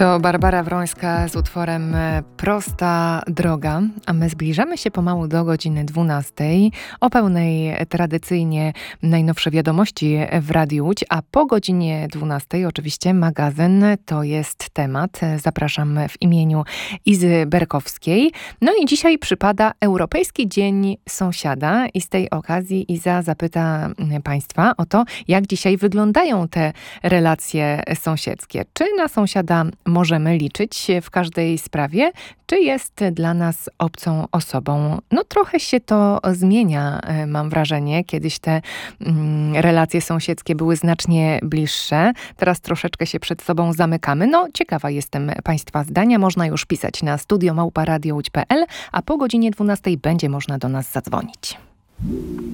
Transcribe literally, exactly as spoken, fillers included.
To Barbara Wrońska z utworem Prosta droga, a my zbliżamy się pomału do godziny dwunastej. O pełnej tradycyjnie najnowsze wiadomości w Radiu Łódź, a po godzinie dwunastej oczywiście magazyn To jest temat. Zapraszam w imieniu Izy Berkowskiej. No i dzisiaj przypada Europejski Dzień Sąsiada i z tej okazji Iza zapyta Państwa o to, jak dzisiaj wyglądają te relacje sąsiedzkie. Czy na sąsiada możemy liczyć w każdej sprawie, czy jest dla nas obcą osobą? No trochę się to zmienia, mam wrażenie. Kiedyś te mm, relacje sąsiedzkie były znacznie bliższe. Teraz troszeczkę się przed sobą zamykamy. No ciekawa jestem Państwa zdania. Można już pisać na studio małpa radio łódź kropka pe el, a po godzinie dwunastej będzie można do nas zadzwonić.